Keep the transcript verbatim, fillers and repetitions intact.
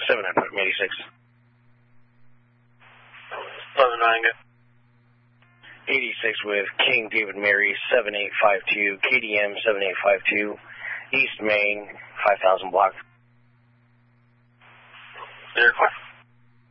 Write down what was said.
seven nine from eighty-six. eleven nine, good. eighty-six with King David Mary, seven eight five two, K D M seven eight five two, East Main, five thousand block. Zero, four.